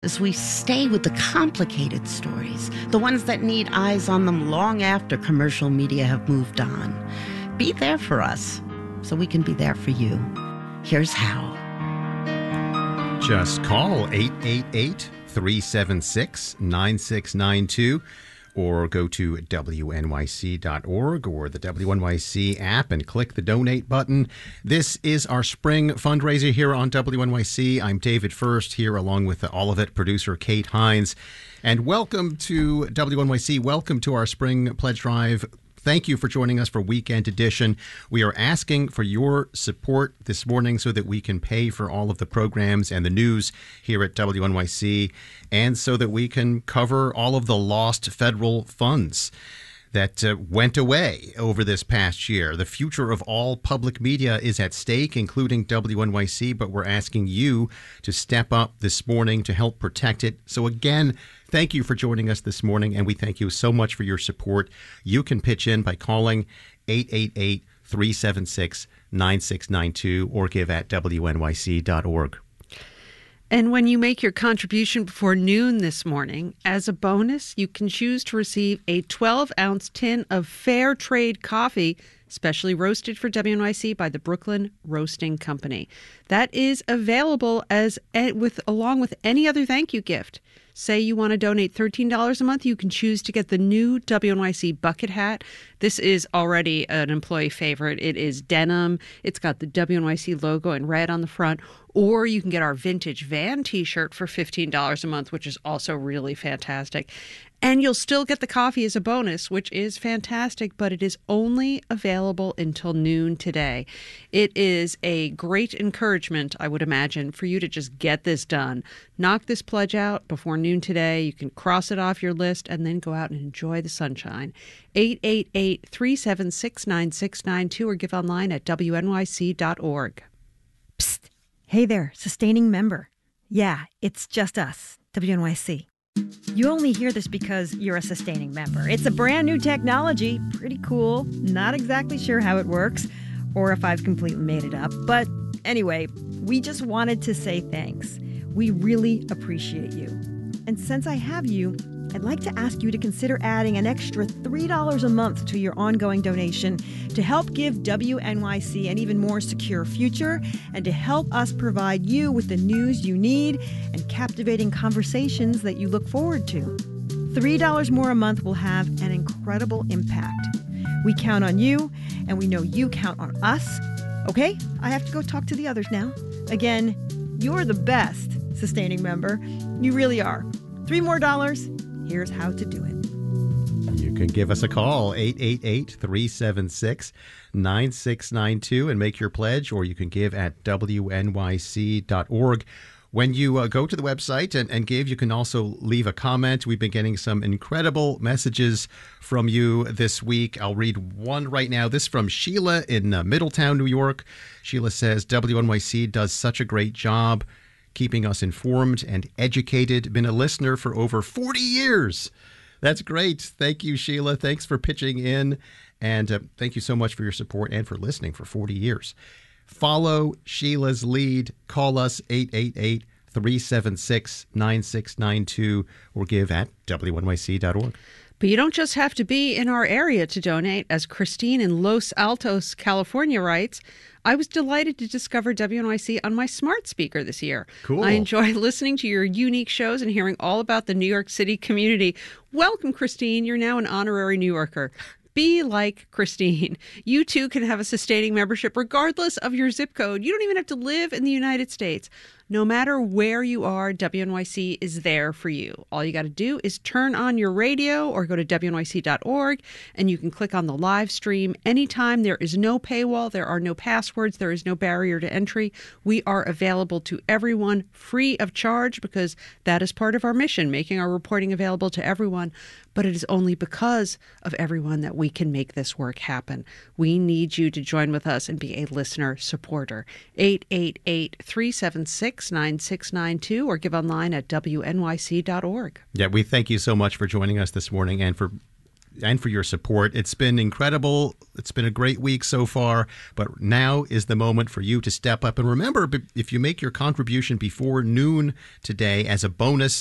As we stay with the complicated stories, the ones that need eyes on them long after commercial media have moved on. Be there for us so we can be there for you. Here's how. Just call 888-376-9692 or go to WNYC.org or the WNYC app and click the donate button. This is our spring fundraiser here on WNYC. I'm David First here along with all of it, producer Kate Hines. And welcome to WNYC. Welcome to our spring pledge drive. Thank you for joining us for Weekend Edition. We are asking for your support this morning so that we can pay for all of the programs and the news here at WNYC, and so that we can cover all of the lost federal funds that went away over this past year. The future of all public media is at stake, including WNYC, but we're asking you to step up this morning to help protect it. So again, thank you for joining us this morning, and we thank you so much for your support. You can pitch in by calling 888-376-9692 or give at WNYC.org. And when you make your contribution before noon this morning, as a bonus, you can choose to receive a 12-ounce tin of Fair Trade coffee, specially roasted for WNYC by the Brooklyn Roasting Company. That is available along with any other thank you gift. Say you want to donate $13 a month, you can choose to get the new WNYC bucket hat. This is already an employee favorite. It is denim. It's got the WNYC logo in red on the front. Or you can get our vintage van t-shirt for $15 a month, which is also really fantastic. And you'll still get the coffee as a bonus, which is fantastic, but it is only available until noon today. It is a great encouragement, I would imagine, for you to just get this done. Knock this pledge out before noon today. You can cross it off your list and then go out and enjoy the sunshine. 888-376-9692 or give online at WNYC.org. Psst. Hey there, sustaining member. Yeah, it's just us, WNYC. You only hear this because you're a sustaining member. It's a brand new technology, pretty cool. Not exactly sure how it works or if I've completely made it up. But anyway, we just wanted to say thanks. We really appreciate you. And since I have you, I'd like to ask you to consider adding an extra $3 a month to your ongoing donation to help give WNYC an even more secure future and to help us provide you with the news you need and captivating conversations that you look forward to. $3 more a month will have an incredible impact. We count on you, and we know you count on us. Okay, I have to go talk to the others now. Again, you're the best sustaining member. You really are. $3 more. Here's how to do it. You can give us a call, 888-376-9692, and make your pledge, or you can give at WNYC.org. When you go to the website and give, you can also leave a comment. We've been getting some incredible messages from you this week. I'll read one right now. This from Sheila in Middletown, New York. Sheila says, WNYC does such a great job keeping us informed and educated. Been a listener for over 40 years. That's great. Thank you, Sheila. Thanks for pitching in. And thank you so much for your support and for listening for 40 years. Follow Sheila's lead. Call us 888-376-9692 or give at WNYC.org. But you don't just have to be in our area to donate. As Christine in Los Altos, California writes, I was delighted to discover WNYC on my smart speaker this year. Cool. I enjoy listening to your unique shows and hearing all about the New York City community. Welcome, Christine. You're now an honorary New Yorker. Be like Christine. You too can have a sustaining membership regardless of your zip code. You don't even have to live in the United States. No matter where you are, WNYC is there for you. All you got to do is turn on your radio or go to WNYC.org and you can click on the live stream anytime. There is no paywall. There are no passwords. There is no barrier to entry. We are available to everyone free of charge because that is part of our mission, making our reporting available to everyone. But it is only because of everyone that we can make this work happen. We need you to join with us and be a listener supporter. 888-376-9692 or give online at WNYC.org. Yeah, we thank you so much for joining us this morning and for and for your support. It's been incredible. It's been a great week so far, but now is the moment for you to step up. And remember, if you make your contribution before noon today as a bonus,